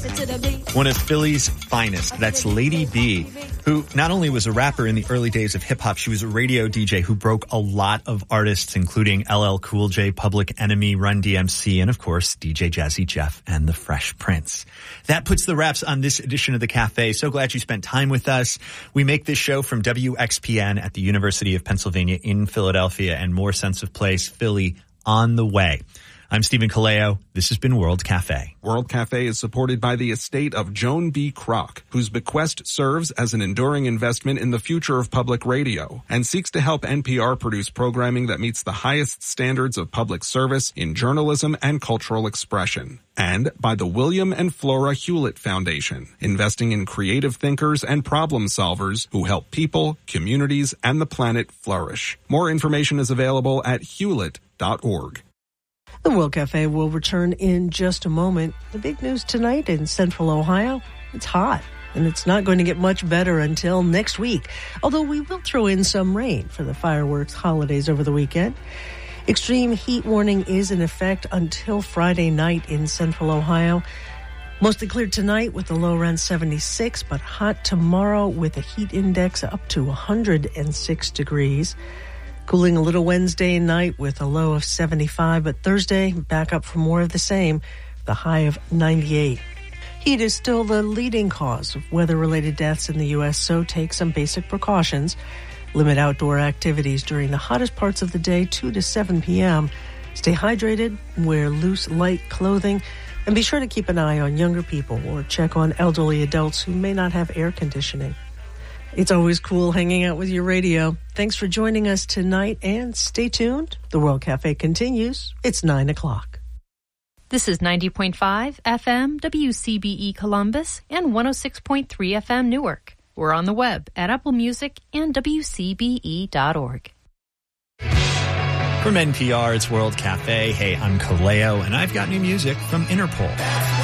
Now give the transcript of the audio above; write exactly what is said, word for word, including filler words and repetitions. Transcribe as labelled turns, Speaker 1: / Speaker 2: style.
Speaker 1: One of Philly's finest, that's Lady B, who not only was a rapper in the early days of hip-hop, she was a radio D J who broke a lot of artists, including L L Cool J, Public Enemy, Run D M C, and of course, D J Jazzy Jeff and the Fresh Prince. That puts the wraps on this edition of The Cafe. So glad you spent time with us. We make this show from W X P N at the University of Pennsylvania in Philadelphia, and more Sense of Place, Philly, on the way. I'm Stephen Kaleo. This has been World Cafe.
Speaker 2: World Cafe is supported by the estate of Joan B. Kroc, whose bequest serves as an enduring investment in the future of public radio and seeks to help N P R produce programming that meets the highest standards of public service in journalism and cultural expression. And by the William and Flora Hewlett Foundation, investing in creative thinkers and problem solvers who help people, communities, and the planet flourish. More information is available at hewlett dot org.
Speaker 3: The World Cafe will return in just a moment. The big news tonight in Central Ohio, it's hot, and it's not going to get much better until next week, although we will throw in some rain for the fireworks holidays over the weekend. Extreme heat warning is in effect until Friday night in Central Ohio. Mostly clear tonight with a low around seventy-six, but hot tomorrow with a heat index up to one hundred six degrees. Cooling a little Wednesday night with a low of seventy-five, but Thursday back up for more of the same, the high of ninety-eight. Heat is still the leading cause of weather-related deaths in the U S, so take some basic precautions. Limit outdoor activities during the hottest parts of the day, two to seven p.m. Stay hydrated, wear loose, light clothing, and be sure to keep an eye on younger people or check on elderly adults who may not have air conditioning. It's always cool hanging out with your radio. Thanks for joining us tonight, and stay tuned. The World Cafe continues. It's nine o'clock.
Speaker 4: This is ninety point five F M W C B E Columbus and one oh six point three F M Newark. We're on the web at Apple Music and W C B E dot org.
Speaker 1: From N P R, it's World Cafe. Hey, I'm Kaleo, and I've got new music from Interpol.